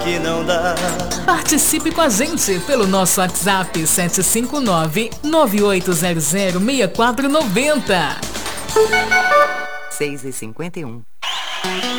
que não dá. Participe com a gente pelo nosso WhatsApp 759-9800-6490. 6h51.